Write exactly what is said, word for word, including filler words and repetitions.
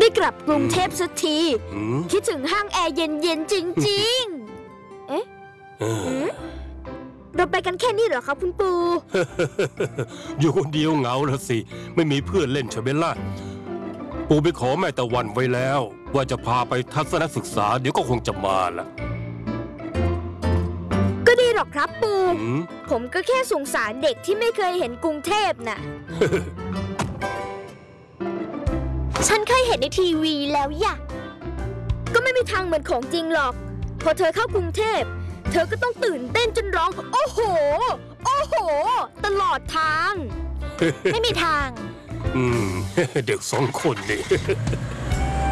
ได้กลับกรุงเทพสักทีอืมคิดถึงห้างแอร์เย็นๆจริงๆ เอ๊ะเออเราไปกันแค่นี้เหรอครับคุณปูอยู่คนเดียวเหงาละสิ ไม่มีเพื่อนเล่นใช่ไหมล่ะ ปู่ไปขอแม่ตะวันไว้แล้ว ว่าจะพาไปทัศนศึกษาเดี๋ยวก็คงจะมาละก็ดีหรอกครับปูอืมผมก็แค่สงสารเด็กที่ไม่เคยเห็นกรุงเทพน่ะ ฉันเคยเห็นในทีวีแล้วย่ะ ก็ไม่มีทางเหมือนของจริงหรอก พอเธอเข้ากรุงเทพ เธอก็ต้องตื่นเต้นจนร้อง โอ้โห โอ้โห ตลอดทาง ไม่มีทางอืม เด็กสองคนนี่